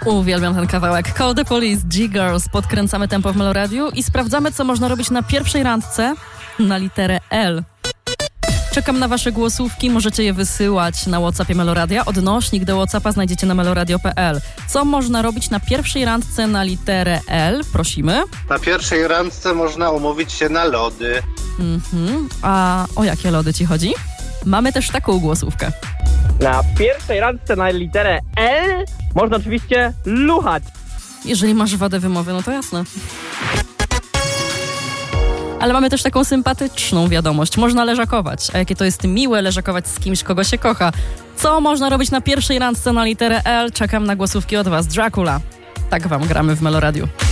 Uwielbiam ten kawałek. Call the Police, G-Girls. Podkręcamy tempo w Meloradiu i sprawdzamy, co można robić na pierwszej randce na literę L. Czekam na wasze głosówki, możecie je wysyłać na WhatsAppie Meloradia. Odnośnik do WhatsAppa znajdziecie na meloradio.pl. Co można robić na pierwszej randce na literę L? Prosimy. Na pierwszej randce można umówić się na lody. A o jakie lody ci chodzi? Mamy też taką głosówkę. Na pierwszej randce na literę L można oczywiście luchać. Jeżeli masz wadę wymowy, no to jasne. Ale mamy też taką sympatyczną wiadomość. Można leżakować. A jakie to jest miłe leżakować z kimś, kogo się kocha. Co można robić na pierwszej randce na literę L? Czekam na głosówki od was. Dracula. Tak wam gramy w Meloradiu.